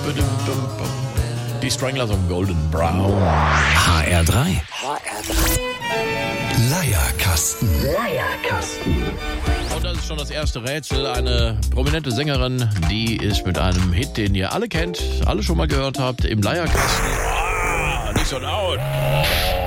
Die Stranglers und Golden Brown. HR3. Leierkasten. Und das ist schon das erste Rätsel. Eine prominente Sängerin, die ist mit einem Hit, den ihr alle kennt, alle schon mal gehört habt, im Leierkasten. Nicht so laut.